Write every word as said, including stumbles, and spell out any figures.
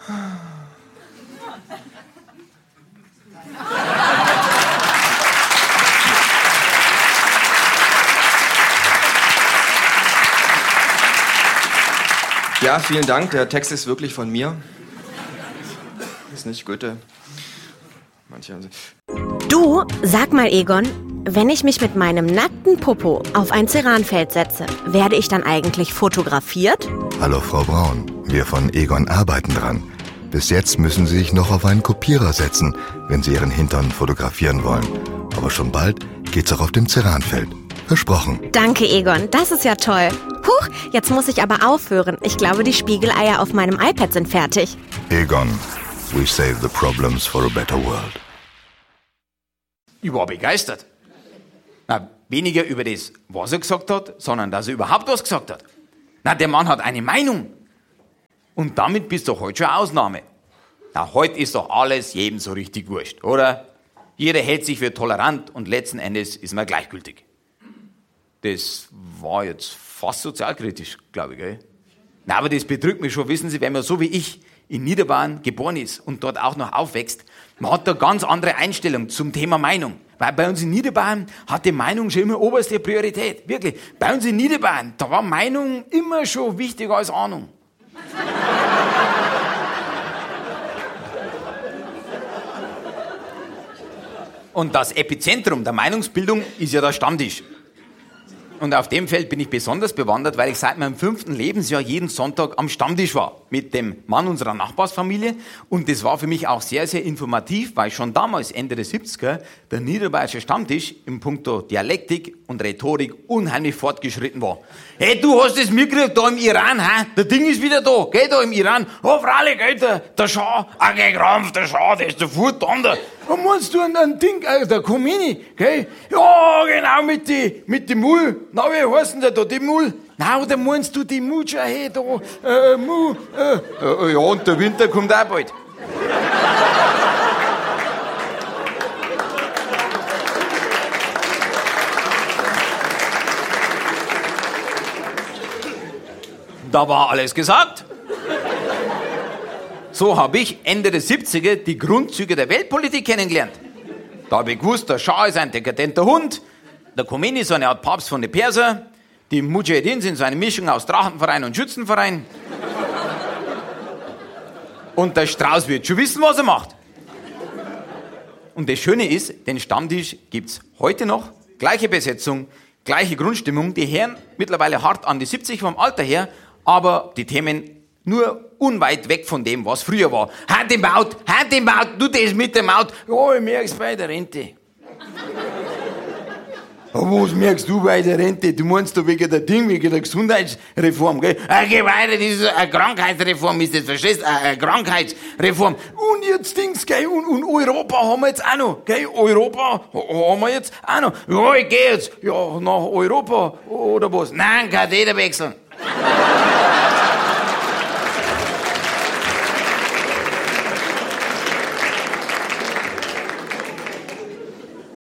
Ja, vielen Dank. Der Text ist wirklich von mir. Ist nicht Goethe. Manche haben sie. Du, sag mal, Egon, wenn ich mich mit meinem nackten Popo auf ein Ceranfeld setze, werde ich dann eigentlich fotografiert? Hallo, Frau Braun. Wir von Egon arbeiten dran. Bis jetzt müssen Sie sich noch auf einen Kopierer setzen, wenn Sie Ihren Hintern fotografieren wollen. Aber schon bald geht's auch auf dem Ceranfeld. Versprochen. Danke, Egon. Das ist ja toll. Huch, jetzt muss ich aber aufhören. Ich glaube, die Spiegeleier auf meinem iPad sind fertig. Egon, we save the problems for a better world. Ich war begeistert. Na, weniger über das, was er gesagt hat, sondern dass er überhaupt was gesagt hat. Na, der Mann hat eine Meinung. Und damit bist du heute schon eine Ausnahme. Na, heute ist doch alles jedem so richtig wurscht, oder? Jeder hält sich für tolerant und letzten Endes ist man gleichgültig. Das war jetzt fast sozialkritisch, glaube ich, gell? Na, aber das bedrückt mich schon, wissen Sie, wenn man so wie ich in Niederbayern geboren ist und dort auch noch aufwächst, man hat da ganz andere Einstellung zum Thema Meinung. Weil bei uns in Niederbayern hat die Meinung schon immer oberste Priorität. Wirklich. Bei uns in Niederbayern, da war Meinung immer schon wichtiger als Ahnung. Und das Epizentrum der Meinungsbildung ist ja der Stammtisch. Und auf dem Feld bin ich besonders bewandert, weil ich seit meinem fünften Lebensjahr jeden Sonntag am Stammtisch war. Mit dem Mann unserer Nachbarsfamilie. Und das war für mich auch sehr, sehr informativ, weil schon damals, Ende der siebziger, der niederbayerische Stammtisch im Punkto Dialektik und Rhetorik unheimlich fortgeschritten war. Hey, du hast das mitgekriegt, da im Iran, hä? Der Ding ist wieder da, gell, da im Iran. Oh, freilich, gell, der, der Schah, ah, geh Krampf, der Schah, der ist sofort da. Und meinst du ein, ein Ding, äh, der Komini, gell? Ja, genau, mit die, mit die Mul. Na, wie heißt denn der da, die Mul? Na, oder meinst du die Mujahid, da, äh, Mu, äh, äh, ja, und der Winter kommt auch bald. Da war alles gesagt. So habe ich Ende der siebziger die Grundzüge der Weltpolitik kennengelernt. Da habe ich gewusst, der Schah ist ein dekadenter Hund, der Khomeini ist eine Art Papst von den Perser, die Mujahedin sind so eine Mischung aus Drachenverein und Schützenverein. Und der Strauß wird schon wissen, was er macht. Und das Schöne ist, den Stammtisch gibt's heute noch, gleiche Besetzung, gleiche Grundstimmung, die Herren mittlerweile hart an die siebzig vom Alter her, aber die Themen nur unweit weg von dem, was früher war. Hand im Maut, Hand im Maut, du das mit dem Maut. Ja, ich merk's bei der Rente. Aber was merkst du bei der Rente? Du meinst doch wegen der Ding, wegen der Gesundheitsreform, gell? Ah, geh weiter, das ist eine Krankheitsreform, ist das, verstehst du? Eine Krankheitsreform. Und jetzt Dings, gell? Und, und Europa haben wir jetzt auch noch, gell? Europa haben wir jetzt auch noch. Ja, ich geh jetzt, ja, nach Europa, oder was? Nein, Katheter wechseln.